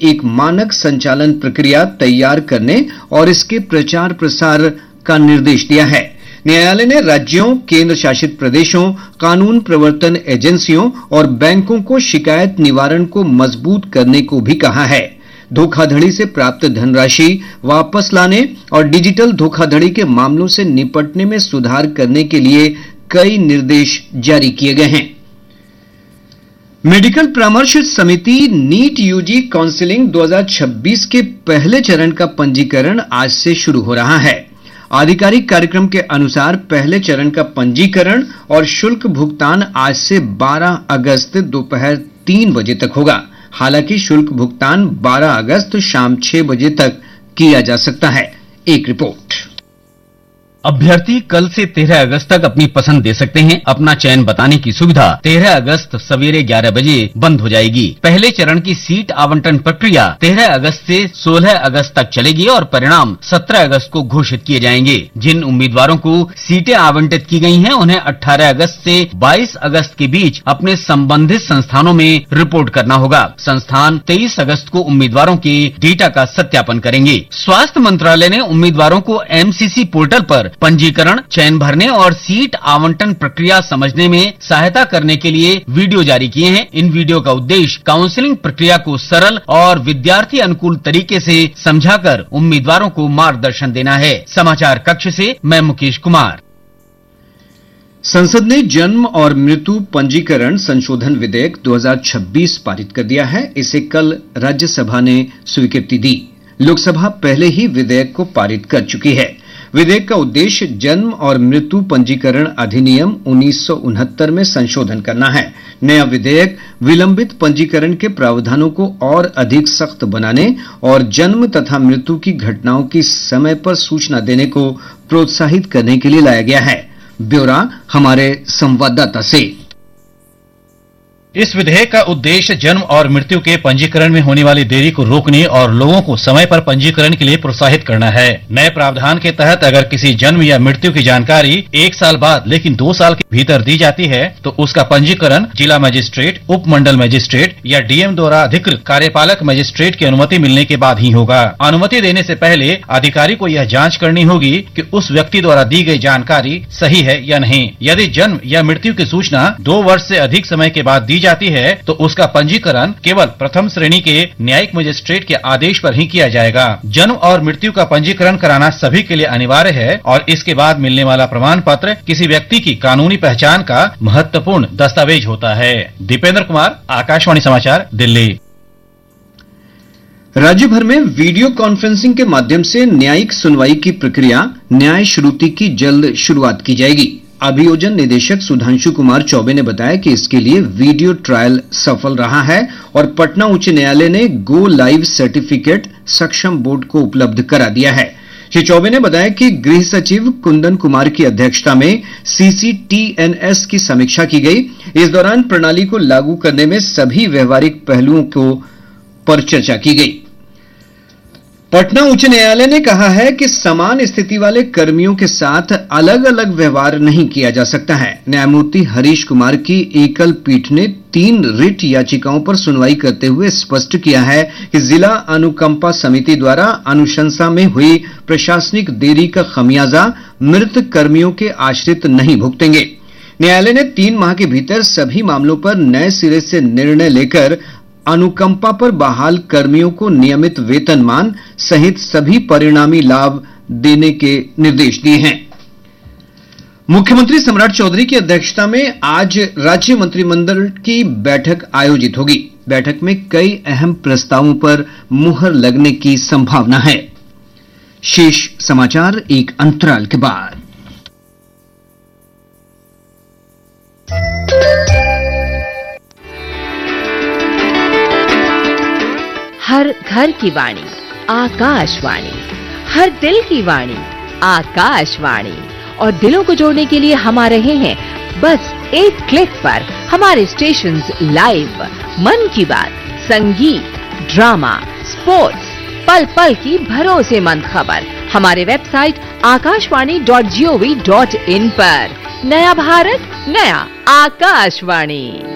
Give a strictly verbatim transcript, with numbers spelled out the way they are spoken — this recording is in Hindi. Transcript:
एक मानक संचालन प्रक्रिया तैयार करने और इसके प्रचार प्रसार का निर्देश दिया है। न्यायालय ने राज्यों, केंद्र शासित प्रदेशों, कानून प्रवर्तन एजेंसियों और बैंकों को शिकायत निवारण को मजबूत करने को भी कहा है। धोखाधड़ी से प्राप्त धनराशि वापस लाने और डिजिटल धोखाधड़ी के मामलों से निपटने में सुधार करने के लिए कई निर्देश जारी किए गए हैं। मेडिकल परामर्श समिति नीट यूजी काउंसिलिंग दो हज़ार छब्बीस के पहले चरण का पंजीकरण आज से शुरू हो रहा है। आधिकारिक कार्यक्रम के अनुसार पहले चरण का पंजीकरण और शुल्क भुगतान आज से बारह अगस्त दोपहर तीन बजे तक होगा। हालांकि शुल्क भुगतान बारह अगस्त शाम छह बजे तक किया जा सकता है। एक रिपोर्ट। अभ्यर्थी कल से तेरह अगस्त तक अपनी पसंद दे सकते हैं। अपना चयन बताने की सुविधा तेरह अगस्त सवेरे ग्यारह बजे बंद हो जाएगी। पहले चरण की सीट आवंटन प्रक्रिया तेरह अगस्त से सोलह अगस्त तक चलेगी और परिणाम सत्रह अगस्त को घोषित किए जाएंगे। जिन उम्मीदवारों को सीटें आवंटित की गई हैं, उन्हें अठारह अगस्त से बाईस अगस्त के बीच अपने संबंधित संस्थानों में रिपोर्ट करना होगा। संस्थान तेईस अगस्त को उम्मीदवारों के डेटा का सत्यापन करेंगे। स्वास्थ्य मंत्रालय ने उम्मीदवारों को एमसीसी पोर्टल पर पंजीकरण, चयन भरने और सीट आवंटन प्रक्रिया समझने में सहायता करने के लिए वीडियो जारी किए हैं। इन वीडियो का उद्देश्य काउंसलिंग प्रक्रिया को सरल और विद्यार्थी अनुकूल तरीके से समझाकर उम्मीदवारों को मार्गदर्शन देना है। समाचार कक्ष से मैं मुकेश कुमार। संसद ने जन्म और मृत्यु पंजीकरण संशोधन विधेयक दो हज़ार छब्बीस पारित कर दिया है। इसे कल राज्यसभा ने स्वीकृति दी। लोकसभा पहले ही विधेयक को पारित कर चुकी है। विधेयक का उद्देश्य जन्म और मृत्यु पंजीकरण अधिनियम उन्नीस सौ उनहत्तर में संशोधन करना है। नया विधेयक विलंबित पंजीकरण के प्रावधानों को और अधिक सख्त बनाने और जन्म तथा मृत्यु की घटनाओं की समय पर सूचना देने को प्रोत्साहित करने के लिए लाया गया है। ब्यौरा हमारे संवाददाता से। इस विधेयक का उद्देश्य जन्म और मृत्यु के पंजीकरण में होने वाली देरी को रोकने और लोगों को समय पर पंजीकरण के लिए प्रोत्साहित करना है। नए प्रावधान के तहत अगर किसी जन्म या मृत्यु की जानकारी एक साल बाद लेकिन दो साल के भीतर दी जाती है तो उसका पंजीकरण जिला मजिस्ट्रेट, उप मंडल मजिस्ट्रेट या डीएम द्वारा अधिकृत कार्यपालक मजिस्ट्रेट की अनुमति मिलने के बाद ही होगा। अनुमति देने से पहले अधिकारी को यह जाँच करनी होगी कि उस व्यक्ति द्वारा दी गई जानकारी सही है या नहीं। यदि जन्म या मृत्यु की सूचना दो वर्ष से अधिक समय के बाद दी जाती है तो उसका पंजीकरण केवल प्रथम श्रेणी के न्यायिक मजिस्ट्रेट के आदेश पर ही किया जाएगा। जन्म और मृत्यु का पंजीकरण कराना सभी के लिए अनिवार्य है और इसके बाद मिलने वाला प्रमाण पत्र किसी व्यक्ति की कानूनी पहचान का महत्वपूर्ण दस्तावेज होता है। दीपेंद्र कुमार, आकाशवाणी समाचार, दिल्ली। राज्य भर में वीडियो कॉन्फ्रेंसिंग के माध्यम से न्यायिक सुनवाई की प्रक्रिया न्याय श्रुति की जल्द शुरुआत की जाएगी। अभियोजन निदेशक सुधांशु कुमार चौबे ने बताया कि इसके लिए वीडियो ट्रायल सफल रहा है और पटना उच्च न्यायालय ने गो लाइव सर्टिफिकेट सक्षम बोर्ड को उपलब्ध करा दिया है। श्री चौबे ने बताया कि गृह सचिव कुंदन कुमार की अध्यक्षता में सीसीटीएनएस की समीक्षा की गई। इस दौरान प्रणाली को लागू करने में सभी व्यवहारिक पहलुओं को पर चर्चा की गई। पटना उच्च न्यायालय ने कहा है कि समान स्थिति वाले कर्मियों के साथ अलग अलग व्यवहार नहीं किया जा सकता है। न्यायमूर्ति हरीश कुमार की एकल पीठ ने तीन रिट याचिकाओं पर सुनवाई करते हुए स्पष्ट किया है कि जिला अनुकंपा समिति द्वारा अनुशंसा में हुई प्रशासनिक देरी का खमियाजा मृत कर्मियों के आश्रित नहीं भुगतेंगे। न्यायालय ने तीन माह के भीतर सभी मामलों पर नए सिरे से निर्णय लेकर अनुकंपा पर बहाल कर्मियों को नियमित वेतनमान सहित सभी परिणामी लाभ देने के निर्देश दिए हैं। मुख्यमंत्री सम्राट चौधरी की अध्यक्षता में आज राज्य मंत्रिमंडल की बैठक आयोजित होगी। बैठक में कई अहम प्रस्तावों पर मुहर लगने की संभावना है। शेष समाचार एक अंतराल के बाद। हर घर की वाणी आकाशवाणी, हर दिल की वाणी आकाशवाणी। और दिलों को जोड़ने के लिए हम आ रहे हैं बस एक क्लिक पर। हमारे स्टेशंस लाइव, मन की बात, संगीत, ड्रामा, स्पोर्ट्स, पल पल की भरोसेमंद खबर हमारे website Akashvani dot G O V dot in पर। नया भारत, नया आकाशवाणी।